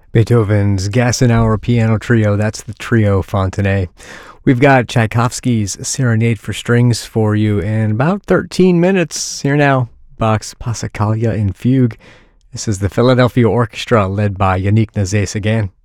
Beethoven's Gassenauer Piano Trio, that's the Trio Fontenay. We've got Tchaikovsky's Serenade for Strings for you in about 13 minutes. Here now, Bach's Passacaglia in Fugue. This is the Philadelphia Orchestra led by Yannick Nazais again.